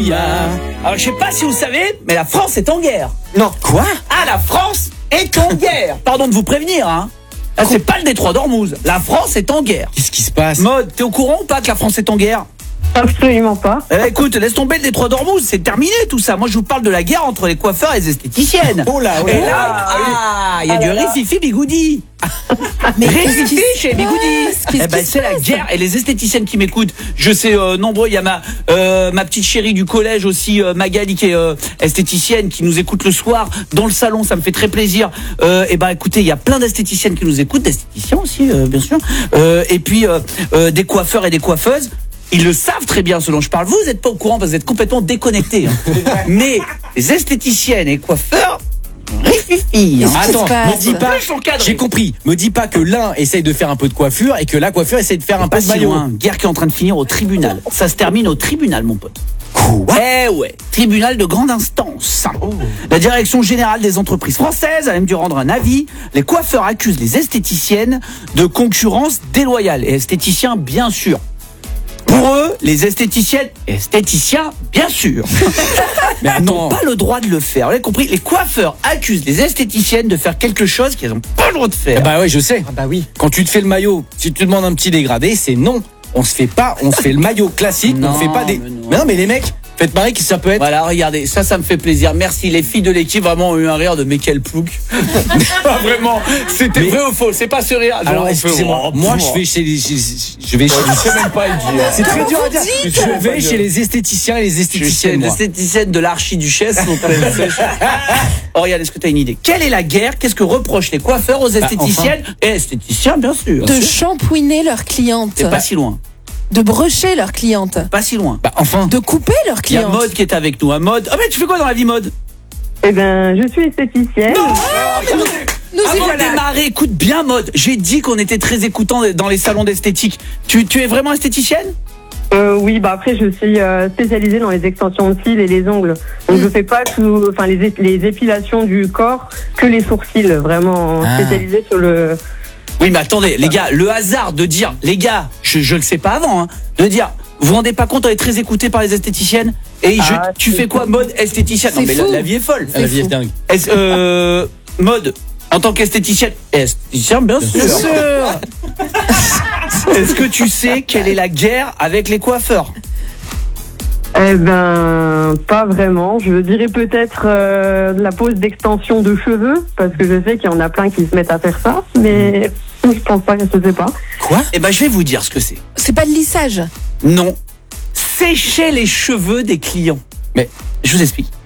Alors, je sais pas si vous savez, mais la France est en guerre. Non. Quoi? Ah, la France est en guerre. Pardon de vous prévenir, hein. Là, c'est pas le détroit d'Ormuz. La France est en guerre. Qu'est-ce qui se passe? Mode, t'es au courant ou pas que la France est en guerre? Absolument pas. Écoute, laisse tomber le détroit d'Ormuz, c'est terminé tout ça. Moi, je vous parle de la guerre entre les coiffeurs et les esthéticiennes. Oh là, Et là, il y a du rififi bigoudi. Mais rififi chez bigoudi. C'est la guerre. Et les esthéticiennes qui m'écoutent, je sais nombreux, il y a ma petite chérie du collège aussi, Magali, qui est esthéticienne, qui nous écoute le soir dans le salon, ça me fait très plaisir. Et écoutez, il y a plein d'esthéticiennes qui nous écoutent, d'esthéticiens aussi, bien sûr. Et puis des coiffeurs et des coiffeuses. Ils le savent très bien ce dont je parle. Vous n'êtes pas au courant parce que vous êtes complètement déconnectés. Hein. Mais les esthéticiennes et les coiffeurs, rififi. Attends, me dis pas. J'ai J'ai compris. Me dis pas que l'un essaye de faire un peu de coiffure et que la coiffure essaye de faire un peu pas de si maillot. loin. Guerre qui est en train de finir au tribunal. Ça se termine au tribunal, mon pote. Quoi? Eh ouais, tribunal de grande instance. La direction générale des entreprises françaises a même dû rendre un avis. Les coiffeurs accusent les esthéticiennes de concurrence déloyale. Et esthéticiens, bien sûr. Pour eux, les esthéticiennes et esthéticiens, bien sûr, Mais n'ont attends. pas le droit de le faire. Vous avez compris? Les coiffeurs accusent les esthéticiennes de faire quelque chose qu'elles n'ont pas le droit de faire. Bah ouais, je sais. Bah oui. Quand tu te fais le maillot, si tu te demandes un petit dégradé, c'est non. On se fait pas, on se fait le maillot classique, Non, on fait pas des. mais non. Mais non, mais les mecs, faites pareil que ça peut être. Voilà, regardez, ça me fait plaisir. Merci, les filles de l'équipe vraiment ont eu un rire de mais quel plouc. Vraiment, c'était vrai ou faux? C'est pas ce rire. Alors excusez-moi, moi je vais chez les, je vais chez. Je sais même pas le dire. C'est très dur à dire. Je vais chez les esthéticiens et les Je suis esthéticiennes. une moi. esthéticienne de l'archiduchesse. Oriane, est-ce que tu as une idée? Quelle est la guerre? Qu'est-ce que reprochent les coiffeurs aux esthéticiennes et esthéticiens, bien sûr? De shampouiner leurs clientes, C'est pas si loin. de brocher leurs clientes, Pas si loin. Bah enfin. de couper leurs Il y a clientes. Maude qui est avec nous. Maude. Ah mais tu fais quoi dans la vie, Maude? Eh ben, je suis esthéticienne. Nous y Avant de voilà. démarrer, écoute bien, Maude. J'ai dit qu'on était très écoutants dans les salons d'esthétique. Tu es vraiment esthéticienne? Oui, bah après, je suis spécialisée dans les extensions de cils et les ongles. Donc, je fais pas tout, enfin, les épilations du corps, que les sourcils. Vraiment spécialisée sur le. Oui, mais attendez, les gars, le hasard de dire, les gars, je le sais pas avant, hein, de dire, vous vous rendez pas compte, on est très écouté par les esthéticiennes. Et tu fais quoi, Maude, esthéticienne? Non, C'est mais fou. la vie est folle. La vie est dingue. Maude, en tant qu'esthéticienne, esthéticienne, bien sûr. Est-ce que tu sais quelle est la guerre avec les coiffeurs? Eh ben, pas vraiment. Je dirais peut-être la pose d'extension de cheveux, parce que je sais qu'il y en a plein qui se mettent à faire ça, mais je pense pas, je sais pas. Quoi? Eh ben, je vais vous dire ce que c'est. C'est pas de lissage. Non. Sécher les cheveux des clients. Mais je vous explique.